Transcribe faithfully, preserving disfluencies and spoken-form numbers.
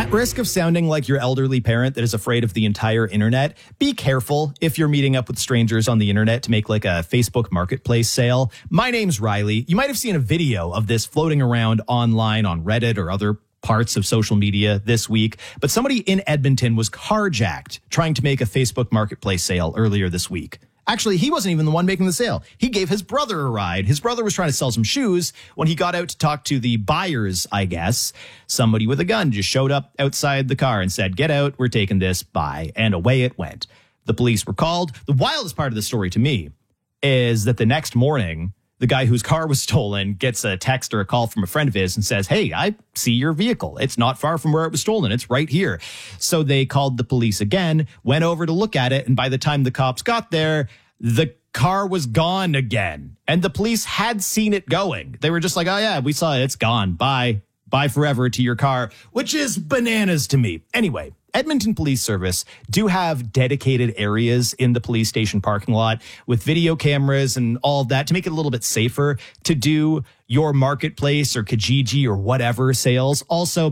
At risk of sounding like your elderly parent that is afraid of the entire internet, be careful if you're meeting up with strangers on the internet to make like a Facebook marketplace sale. My name's Riley. You might have seen a video of this floating around online on Reddit or other parts of social media this week, but somebody in Edmonton was carjacked trying to make a Facebook marketplace sale earlier this week. Actually, he wasn't even the one making the sale. He gave his brother a ride. His brother was trying to sell some shoes. When he got out to talk to the buyers, I guess, somebody with a gun just showed up outside the car and said, "Get out, we're taking this, bye." And away it went. The police were called. The wildest part of the story to me is that the next morning, the guy whose car was stolen gets a text or a call from a friend of his and says, "Hey, I see your vehicle. It's not far from where it was stolen. It's right here." So they called the police again, went over to look at it. And by the time the cops got there, the car was gone again. And the police had seen it going. They were just like, "Oh, yeah, we saw it. It's gone. Bye. Bye forever to your car," which is bananas to me. Anyway, Edmonton Police Service do have dedicated areas in the police station parking lot with video cameras and all of that to make it a little bit safer to do your marketplace or Kijiji or whatever sales. Also,